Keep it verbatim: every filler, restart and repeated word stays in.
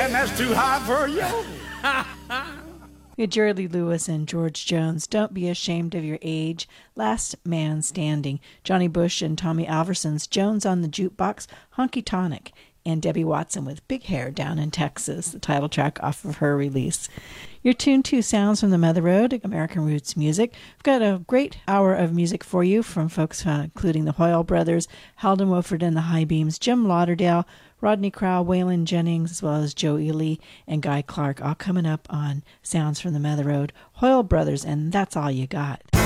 man, that's too high for a yodel. We had Jerry Lee Lewis and George Jones, Don't Be Ashamed of Your Age, Last Man Standing, Johnny Bush and Tommy Alverson's Jones on the Jukebox, Honky Tonic, and Debbie Watson with Big Hair Down in Texas, the title track off of her release. You're tuned to Sounds from the Mother Road, American Roots Music. We've got a great hour of music for you from folks uh, including the Hoyle Brothers, Halden Wolford and the High Beams, Jim Lauderdale, Rodney Crowell, Waylon Jennings, as well as Joe Ely and Guy Clark, all coming up on Sounds from the Mother Road. Hoyle Brothers, and That's All You Got.